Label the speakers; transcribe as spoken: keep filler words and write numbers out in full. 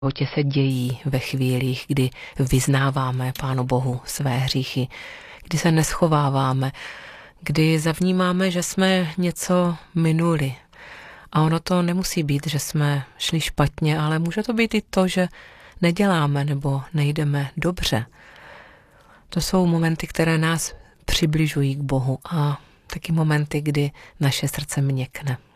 Speaker 1: životě se dějí ve chvílích, kdy vyznáváme Pánu Bohu své hříchy, kdy se neschováváme, kdy zavnímáme, že jsme něco minuli. A ono to nemusí být, že jsme šli špatně, ale může to být i to, že neděláme nebo nejdeme dobře. To jsou momenty, které nás přibližují k Bohu a taky momenty, kdy naše srdce měkne.